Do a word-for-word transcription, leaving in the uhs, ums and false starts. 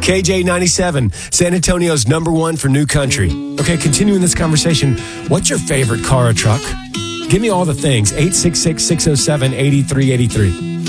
K J ninety-seven, San Antonio's number one for new country. Okay, continuing this conversation, what's your favorite car or truck? Give me all the things. eight six six, six oh seven, eight three eight three.